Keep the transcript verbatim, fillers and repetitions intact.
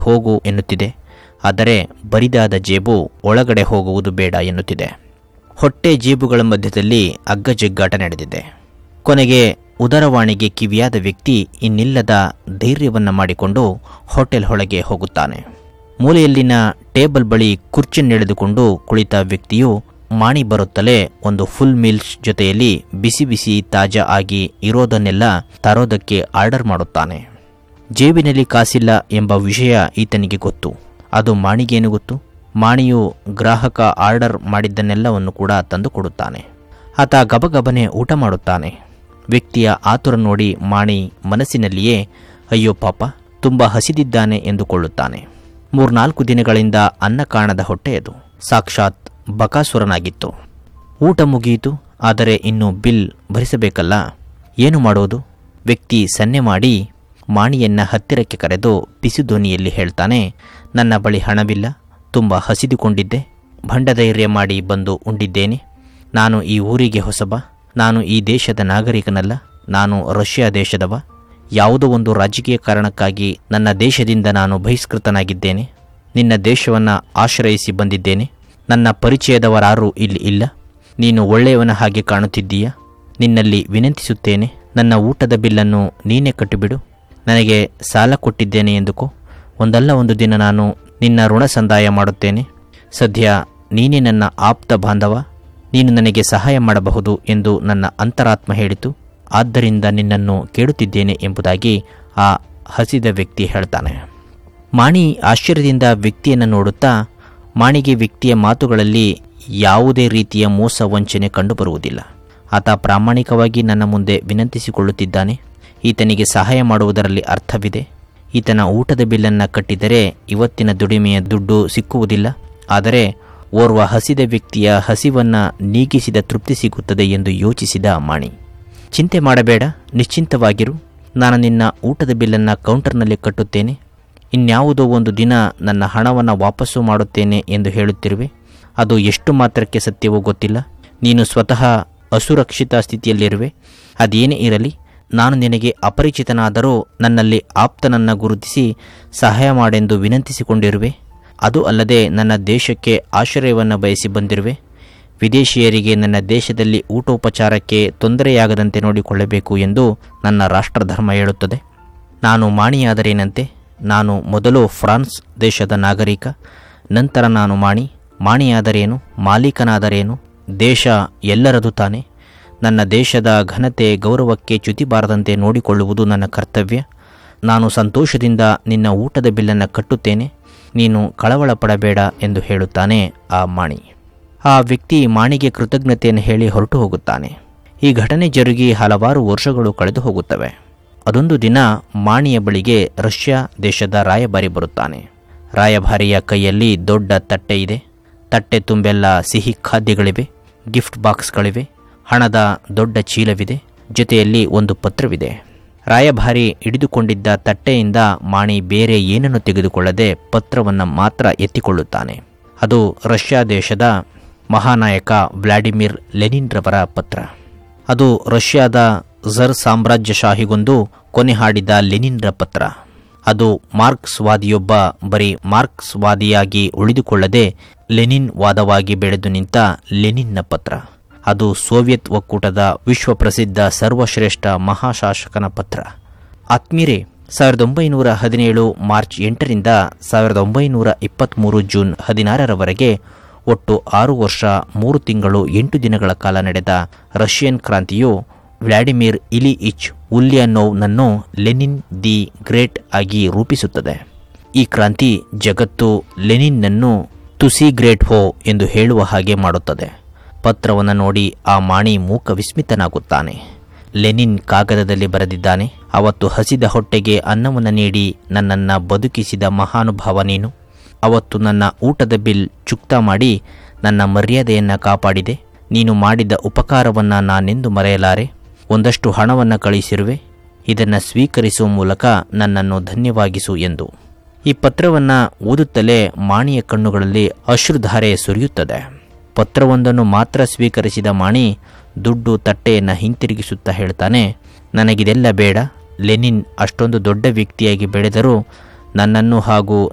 ಹೋಗು ಎನ್ನುತ್ತಿದೆ. ಆದರೆ ಬರಿದಾದ ಜೇಬು ಒಳಗಡೆ ಹೋಗುವುದು ಬೇಡ ಎನ್ನುತ್ತಿದೆ. ಹೊಟ್ಟೆ ಜೇಬುಗಳ ಮಧ್ಯದಲ್ಲಿ ಅಗ್ಗಜಗ್ಗಾಟ ನಡೆದಿದೆ. ಕೊನೆಗೆ ಉದರವಾಣಿಗೆ ಕಿವಿಯಾದ ವ್ಯಕ್ತಿ ಇನ್ನಿಲ್ಲದ ಧೈರ್ಯವನ್ನು ಮಾಡಿಕೊಂಡು ಹೋಟೆಲ್ ಒಳಗೆ ಹೋಗುತ್ತಾನೆ. ಮೂಲೆಯಲ್ಲಿನ ಟೇಬಲ್ ಬಳಿ ಕುರ್ಚಿಯನ್ನೆಳೆದುಕೊಂಡು ಕುಳಿತ ವ್ಯಕ್ತಿಯು ಮಾಣಿ ಬರುತ್ತಲೇ ಒಂದು ಫುಲ್ ಮೀಲ್ಸ್ ಜೊತೆಯಲ್ಲಿ ಬಿಸಿ ಬಿಸಿ ತಾಜಾ ಆಗಿ ಇರೋದನ್ನೆಲ್ಲ ತರೋದಕ್ಕೆ ಆರ್ಡರ್ ಮಾಡುತ್ತಾನೆ. ಜೇಬಿನಲ್ಲಿ ಕಾಸಿಲ್ಲ ಎಂಬ ವಿಷಯ ಈತನಿಗೆ ಗೊತ್ತು. ಅದು ಮಾಣಿಗೇನು ಗೊತ್ತು? ಮಾಣಿಯು ಗ್ರಾಹಕ ಆರ್ಡರ್ ಮಾಡಿದ್ದನ್ನೆಲ್ಲವನ್ನು ಕೂಡ ತಂದು ಕೊಡುತ್ತಾನೆ. ಆತ ಗಬಗಬನೆ ಊಟ ಮಾಡುತ್ತಾನೆ. ವ್ಯಕ್ತಿಯ ಆತುರ ನೋಡಿ ಮಾಣಿ ಮನಸ್ಸಿನಲ್ಲಿಯೇ ಅಯ್ಯೋ ಪಾಪ, ತುಂಬ ಹಸಿದಿದ್ದಾನೆ ಎಂದುಕೊಳ್ಳುತ್ತಾನೆ. ಮೂರ್ನಾಲ್ಕು ದಿನಗಳಿಂದ ಅನ್ನ ಕಾಣದ ಹೊಟ್ಟೆಯದು ಸಾಕ್ಷಾತ್ ಬಕಾಸುರನಾಗಿತ್ತು. ಊಟ ಮುಗಿಯಿತು, ಆದರೆ ಇನ್ನು ಬಿಲ್ ಭರಿಸಬೇಕಲ್ಲ. ಏನು ಮಾಡೋದು? ವ್ಯಕ್ತಿ ಸನ್ನೆ ಮಾಡಿ ಮಾಣಿಯನ್ನ ಹತ್ತಿರಕ್ಕೆ ಕರೆದು ಬಿಸಿ ಧ್ವನಿಯಲ್ಲಿ ಹೇಳ್ತಾನೆ, ನನ್ನ ಬಳಿ ಹಣವಿಲ್ಲ, ತುಂಬ ಹಸಿದುಕೊಂಡಿದ್ದೆ, ಭಂಡಧೈರ್ಯ ಮಾಡಿ ಬಂದು ಉಂಡಿದ್ದೇನೆ. ನಾನು ಈ ಊರಿಗೆ ಹೊಸಬ, ನಾನು ಈ ದೇಶದ ನಾಗರಿಕನಲ್ಲ, ನಾನು ರಷ್ಯಾ ದೇಶದವ. ಯಾವುದೋ ಒಂದು ರಾಜಕೀಯ ಕಾರಣಕ್ಕಾಗಿ ನನ್ನ ದೇಶದಿಂದ ನಾನು ಬಹಿಷ್ಕೃತನಾಗಿದ್ದೇನೆ. ನಿನ್ನ ದೇಶವನ್ನು ಆಶ್ರಯಿಸಿ ಬಂದಿದ್ದೇನೆ. ನನ್ನ ಪರಿಚಯದವರಾರೂ ಇಲ್ಲಿ ಇಲ್ಲ. ನೀನು ಒಳ್ಳೆಯವನ ಹಾಗೆ ಕಾಣುತ್ತಿದ್ದೀಯ. ನಿನ್ನಲ್ಲಿ ವಿನಂತಿಸುತ್ತೇನೆ, ನನ್ನ ಊಟದ ಬಿಲ್ಲನ್ನು ನೀನೇ ಕಟ್ಟಿಬಿಡು. ನನಗೆ ಸಾಲ ಕೊಟ್ಟಿದ್ದೇನೆ ಎಂದುಕೋ. ಒಂದಲ್ಲ ಒಂದು ದಿನ ನಾನು ನಿನ್ನ ಋಣ ಸಂದಾಯ ಮಾಡುತ್ತೇನೆ. ಸದ್ಯ ನೀನೇ ನನ್ನ ಆಪ್ತ ಬಾಂಧವ, ನೀನು ನನಗೆ ಸಹಾಯ ಮಾಡಬಹುದು ಎಂದು ನನ್ನ ಅಂತರಾತ್ಮ ಹೇಳಿತು. ಆದ್ದರಿಂದ ನಿನ್ನನ್ನು ಕೇಳುತ್ತಿದ್ದೇನೆ ಎಂಬುದಾಗಿ ಆ ಹಸಿದ ವ್ಯಕ್ತಿ ಹೇಳ್ತಾನೆ. ಮಾಣಿ ಆಶ್ಚರ್ಯದಿಂದ ವ್ಯಕ್ತಿಯನ್ನು ನೋಡುತ್ತಾ, ಮಾಣಿಗೆ ವ್ಯಕ್ತಿಯ ಮಾತುಗಳಲ್ಲಿ ಯಾವುದೇ ರೀತಿಯ ಮೋಸ ವಂಚನೆ ಕಂಡುಬರುವುದಿಲ್ಲ. ಆತ ಪ್ರಾಮಾಣಿಕವಾಗಿ ನನ್ನ ಮುಂದೆ ವಿನಂತಿಸಿಕೊಳ್ಳುತ್ತಿದ್ದಾನೆ. ಈತನಿಗೆ ಸಹಾಯ ಮಾಡುವುದರಲ್ಲಿ ಅರ್ಥವಿದೆ. ಈತನ ಊಟದ ಬಿಲ್ಲನ್ನು ಕಟ್ಟಿದರೆ ಇವತ್ತಿನ ದುಡಿಮೆಯ ದುಡ್ಡು ಸಿಕ್ಕುವುದಿಲ್ಲ. ಆದರೆ ಓರ್ವ ಹಸಿದ ವ್ಯಕ್ತಿಯ ಹಸಿವನ್ನು ನೀಗಿಸಿದ ತೃಪ್ತಿ ಸಿಗುತ್ತದೆ ಎಂದು ಯೋಚಿಸಿದ ಮಾಣಿ. ಚಿಂತೆ ಮಾಡಬೇಡ, ನಿಶ್ಚಿಂತವಾಗಿರು. ನಾನು ನಿನ್ನ ಊಟದ ಬಿಲ್ಲನ್ನು ಕೌಂಟರ್ನಲ್ಲಿ ಕಟ್ಟುತ್ತೇನೆ. ಇನ್ಯಾವುದೋ ಒಂದು ದಿನ ನನ್ನ ಹಣವನ್ನು ವಾಪಸ್ಸು ಮಾಡುತ್ತೇನೆ ಎಂದು ಹೇಳುತ್ತಿರುವೆ. ಅದು ಎಷ್ಟು ಮಾತ್ರಕ್ಕೆ ಸತ್ಯವೋ ಗೊತ್ತಿಲ್ಲ. ನೀನು ಸ್ವತಃ ಅಸುರಕ್ಷಿತ ಸ್ಥಿತಿಯಲ್ಲಿರುವೆ. ಅದೇನೇ ಇರಲಿ, ನಾನು ನಿನಗೆ ಅಪರಿಚಿತನಾದರೂ ನನ್ನಲ್ಲಿ ಆಪ್ತನನ್ನು ಗುರುತಿಸಿ ಸಹಾಯ ಮಾಡೆಂದು ವಿನಂತಿಸಿಕೊಂಡಿರುವೆ. ಅದು ಅಲ್ಲದೆ ನನ್ನ ದೇಶಕ್ಕೆ ಆಶ್ರಯವನ್ನು ಬಯಸಿ ಬಂದಿರುವೆ. ವಿದೇಶಿಯರಿಗೆ ನನ್ನ ದೇಶದಲ್ಲಿ ಊಟೋಪಚಾರಕ್ಕೆ ತೊಂದರೆಯಾಗದಂತೆ ನೋಡಿಕೊಳ್ಳಬೇಕು ಎಂದು ನನ್ನ ರಾಷ್ಟ್ರಧರ್ಮ ಹೇಳುತ್ತದೆ. ನಾನು ಮಾಣಿಯಾದರೇನಂತೆ? ನಾನು ಮೊದಲು ಫ್ರಾನ್ಸ್ ದೇಶದ ನಾಗರಿಕ, ನಂತರ ನಾನು ಮಾಣಿ. ಮಾಣಿಯಾದರೇನು, ಮಾಲೀಕನಾದರೇನು? ದೇಶ ಎಲ್ಲರದು ತಾನೆ. ನನ್ನ ದೇಶದ ಘನತೆ ಗೌರವಕ್ಕೆ ಚ್ಯುತಿ ಬಾರದಂತೆ ನೋಡಿಕೊಳ್ಳುವುದು ನನ್ನ ಕರ್ತವ್ಯ. ನಾನು ಸಂತೋಷದಿಂದ ನಿನ್ನ ಊಟದ ಬಿಲ್ಲನ್ನು ಕಟ್ಟುತ್ತೇನೆ. ನೀನು ಕಳವಳ ಪಡಬೇಡ ಎಂದು ಹೇಳುತ್ತಾನೆ ಆ ಮಾಣಿ. ಆ ವ್ಯಕ್ತಿ ಮಾಣಿಗೆ ಕೃತಜ್ಞತೆಯನ್ನು ಹೇಳಿ ಹೊರಟು ಹೋಗುತ್ತಾನೆ. ಈ ಘಟನೆ ಜರುಗಿ ಹಲವಾರು ವರ್ಷಗಳು ಕಳೆದು ಹೋಗುತ್ತವೆ. ಅದೊಂದು ದಿನ ಮಾಣಿಯ ಬಳಿಗೆ ರಷ್ಯಾ ದೇಶದ ರಾಯಭಾರಿ ಬರುತ್ತಾನೆ. ರಾಯಭಾರಿಯ ಕೈಯಲ್ಲಿ ದೊಡ್ಡ ತಟ್ಟೆ ಇದೆ. ತಟ್ಟೆ ತುಂಬೆಲ್ಲ ಸಿಹಿ ಖಾದ್ಯಗಳಿವೆ, ಗಿಫ್ಟ್ ಬಾಕ್ಸ್ಗಳಿವೆ, ಹಣದ ದೊಡ್ಡ ಚೀಲವಿದೆ, ಜೊತೆಯಲ್ಲಿ ಒಂದು ಪತ್ರವಿದೆ. ರಾಯಭಾರಿ ಹಿಡಿದುಕೊಂಡಿದ್ದ ತಟ್ಟೆಯಿಂದ ಮಾಣಿ ಬೇರೆ ಏನನ್ನು ತೆಗೆದುಕೊಳ್ಳದೆ ಪತ್ರವನ್ನು ಮಾತ್ರ ಎತ್ತಿಕೊಳ್ಳುತ್ತಾನೆ. ಅದು ರಷ್ಯಾ ದೇಶದ ಮಹಾನಾಯಕ ವ್ಲಾಡಿಮಿರ್ ಲೆನಿನ್ರವರ ಪತ್ರ. ಅದು ರಷ್ಯಾದ ಝರ್ ಸಾಮ್ರಾಜ್ಯಶಾಹಿಗೊಂದು ಕೊನೆ ಹಾಡಿದ ಲೆನಿನ್ರ ಪತ್ರ. ಅದು ಮಾರ್ಕ್ಸ್ವಾದಿಯೊಬ್ಬ ಬರೀ ಮಾರ್ಕ್ಸ್ವಾದಿಯಾಗಿ ಉಳಿದುಕೊಳ್ಳದೆ ಲೆನಿನ್ ವಾದವಾಗಿ ಬೆಳೆದು ನಿಂತ ಲೆನಿನ್ನ ಪತ್ರ. ಅದು ಸೋವಿಯತ್ ಒಕ್ಕೂಟದ ವಿಶ್ವಪ್ರಸಿದ್ಧ ಸರ್ವಶ್ರೇಷ್ಠ ಮಹಾಶಾಸಕನ ಪತ್ರ. ಆತ್ಮೀರೆ, ಸಾವಿರದ ಒಂಬೈನೂರ ಹದಿನೇಳು ಮಾರ್ಚ್ ಎಂಟರಿಂದ ಸಾವಿರದ ಒಂಬೈನೂರ ಇಪ್ಪತ್ತ್ಮೂರು ಜೂನ್ ಹದಿನಾರರವರೆಗೆ ಒಟ್ಟು ಆರು ವರ್ಷ ಮೂರು ತಿಂಗಳು ಎಂಟು ದಿನಗಳ ಕಾಲ ನಡೆದ Russian ಕ್ರಾಂತಿಯು Vladimir ಇಲಿಯಿಚ್ ಉಲ್ಯಾನೋವ್ನನ್ನು Lenin the great ಆಗಿ ರೂಪಿಸುತ್ತದೆ. ಈ ಕ್ರಾಂತಿ ಜಗತ್ತು ಲೆನಿನ್ನನ್ನು ತುಸಿ ಗ್ರೇಟ್ ಹೋ ಎಂದು ಹೇಳುವ ಹಾಗೆ ಮಾಡುತ್ತದೆ. ಪತ್ರವನ್ನು ನೋಡಿ ಆ ಮಾಣಿ ಮೂಕ ವಿಸ್ಮಿತನಾಗುತ್ತಾನೆ. ಲೆನಿನ್ ಕಾಗದದಲ್ಲಿ ಬರೆದಿದ್ದಾನೆ, ಅವತ್ತು ಹಸಿದ ಹೊಟ್ಟೆಗೆ ಅನ್ನವನ್ನು ನೀಡಿ ನನ್ನನ್ನು ಬದುಕಿಸಿದ ಮಹಾನುಭಾವ ನೀನು. ಅವತ್ತು ನನ್ನ ಊಟದ ಬಿಲ್ ಚುಕ್ತಾ ಮಾಡಿ ನನ್ನ ಮರ್ಯಾದೆಯನ್ನು ಕಾಪಾಡಿದೆ. ನೀನು ಮಾಡಿದ ಉಪಕಾರವನ್ನು ನಾನೆಂದು ಮರೆಯಲಾರೆ. ಒಂದಷ್ಟು ಹಣವನ್ನು ಕಳಿಸಿರುವೆ, ಇದನ್ನು ಸ್ವೀಕರಿಸುವ ಮೂಲಕ ನನ್ನನ್ನು ಧನ್ಯವಾಗಿಸು ಎಂದು. ಈ ಪತ್ರವನ್ನು ಓದುತ್ತಲೇ ಮಾಣಿಯ ಕಣ್ಣುಗಳಲ್ಲಿ ಅಶ್ರುಧಾರೆ ಸುರಿಯುತ್ತದೆ. ಪತ್ರವೊಂದನ್ನು ಮಾತ್ರ ಸ್ವೀಕರಿಸಿದ ಮಾಣಿ ದುಡ್ಡು ತಟ್ಟೆಯನ್ನು ಹಿಂತಿರುಗಿಸುತ್ತಾ ಹೇಳ್ತಾನೆ, ನನಗಿದೆಲ್ಲ ಬೇಡ. ಲೆನಿನ್ ಅಷ್ಟೊಂದು ದೊಡ್ಡ ವ್ಯಕ್ತಿಯಾಗಿ ಬೆಳೆದರೂ ನನ್ನನ್ನು ಹಾಗೂ